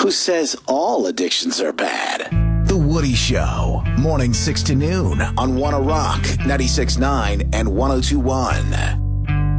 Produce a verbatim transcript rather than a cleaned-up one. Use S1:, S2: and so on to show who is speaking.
S1: who says all addictions are bad.
S2: The Woody Show, morning six to noon on Wanna Rock, ninety-six point nine and one oh two point one.